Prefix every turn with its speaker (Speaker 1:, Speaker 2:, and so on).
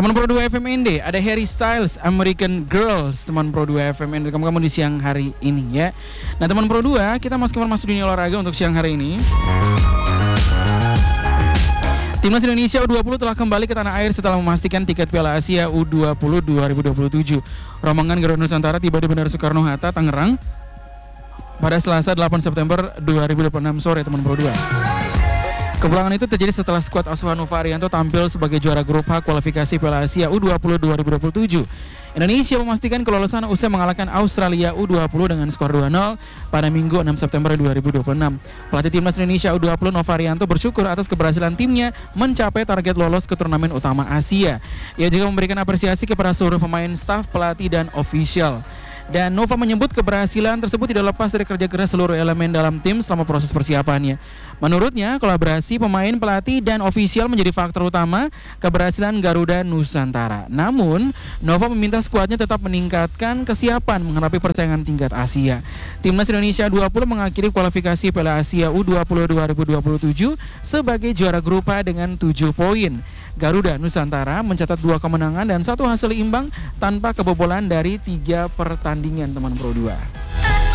Speaker 1: Teman Pro 2 FMND, ada Harry Styles, American Girls, teman Pro 2 FMND, kamu di siang hari ini ya. Nah teman Pro 2, kita masuk dunia olahraga untuk siang hari ini. Timnas Indonesia U20 telah kembali ke tanah air setelah memastikan tiket Piala Asia U20 2027. Rombongan Garuda Nusantara tiba di Bandara Soekarno-Hatta, Tangerang pada Selasa 8 September 2026 sore, teman Pro 2. Kepulangan itu terjadi setelah skuad asuhan Nova Arianto tampil sebagai juara grup H kualifikasi Piala Asia U20 2027. Indonesia memastikan kelolosan usai mengalahkan Australia U20 dengan skor 2-0 pada Minggu 6 September 2026. Pelatih Timnas Indonesia U20 Nova Arianto bersyukur atas keberhasilan timnya mencapai target lolos ke turnamen utama Asia. Ia juga memberikan apresiasi kepada seluruh pemain, staf, pelatih, dan ofisial. Dan Nova menyebut keberhasilan tersebut tidak lepas dari kerja keras seluruh elemen dalam tim selama proses persiapannya. Menurutnya, kolaborasi pemain, pelatih, dan ofisial menjadi faktor utama keberhasilan Garuda Nusantara. Namun, Nova meminta skuadnya tetap meningkatkan kesiapan menghadapi persaingan tingkat Asia. Timnas Indonesia 20 mengakhiri kualifikasi Piala Asia U20 2027 sebagai juara grup A dengan 7 poin. Garuda Nusantara mencatat 2 kemenangan dan 1 hasil imbang tanpa kebobolan dari 3 pertandingan, teman Pro 2.